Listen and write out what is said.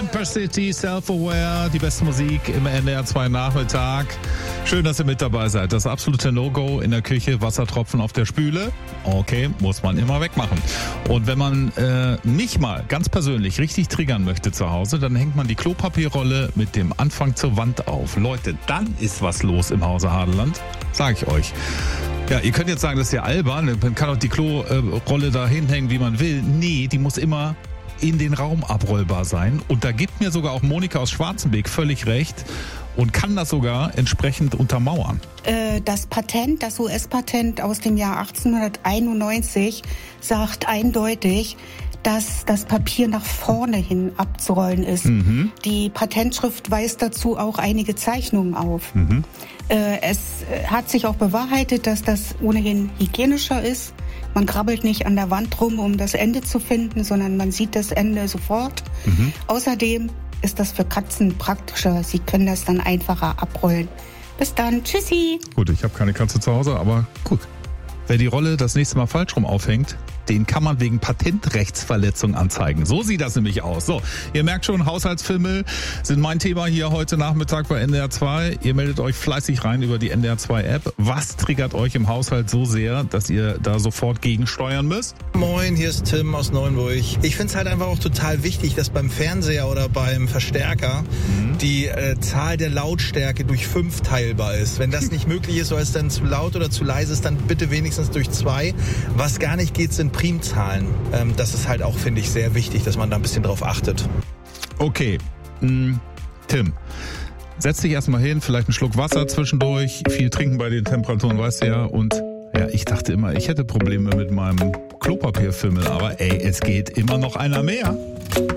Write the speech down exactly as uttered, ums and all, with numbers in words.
Camper City, Self-Aware, die beste Musik im N D R zwei Nachmittag. Schön, dass ihr mit dabei seid. Das absolute No-Go in der Küche, Wassertropfen auf der Spüle. Okay, muss man immer wegmachen. Und wenn man äh, mich mal ganz persönlich richtig triggern möchte zu Hause, dann hängt man die Klopapierrolle mit dem Anfang zur Wand auf. Leute, dann ist was los im Hause Hadeland, sag ich euch. Ja, ihr könnt jetzt sagen, das ist ja albern, man kann auch die Klorolle da hinhängen, wie man will. Nee, die muss immer in den Raum abrollbar sein. Und da gibt mir sogar auch Monika aus Schwarzenbeek völlig recht und kann das sogar entsprechend untermauern. Äh, das Patent, das U S-Patent aus dem Jahr achtzehnhunderteinundneunzig sagt eindeutig, dass das Papier nach vorne hin abzurollen ist. Mhm. Die Patentschrift weist dazu auch einige Zeichnungen auf. Mhm. Äh, es hat sich auch bewahrheitet, dass das ohnehin hygienischer ist. Man krabbelt nicht an der Wand rum, um das Ende zu finden, sondern man sieht das Ende sofort. Mhm. Außerdem ist das für Katzen praktischer. Sie können das dann einfacher abrollen. Bis dann. Tschüssi. Gut, ich habe keine Katze zu Hause, aber gut. Wer die Rolle das nächste Mal falsch rum aufhängt, den kann man wegen Patentrechtsverletzung anzeigen. So sieht das nämlich aus. So, ihr merkt schon, Haushaltsfilme sind mein Thema hier heute Nachmittag bei N D R zwei. Ihr meldet euch fleißig rein über die N D R zwei App. Was triggert euch im Haushalt so sehr, dass ihr da sofort gegensteuern müsst? Moin, hier ist Tim aus Neuenburg. Ich finde es halt einfach auch total wichtig, dass beim Fernseher oder beim Verstärker mhm. die äh, Zahl der Lautstärke durch fünf teilbar ist. Wenn das nicht möglich ist, weil es dann zu laut oder zu leise ist, dann bitte wenigstens durch zwei. Was gar nicht geht, sind Primzahlen. Ähm, das ist halt auch, finde ich, sehr wichtig, dass man da ein bisschen drauf achtet. Okay, hm, Tim, setz dich erstmal hin, vielleicht einen Schluck Wasser zwischendurch, viel trinken bei den Temperaturen, weißt du ja, und ja, ich dachte immer, ich hätte Probleme mit meinem Klopapierfimmel, aber ey, es geht immer noch einer mehr.